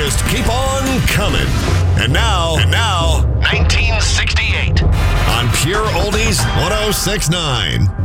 just keep on coming. And now, 1968 on Pure Oldies 106.9.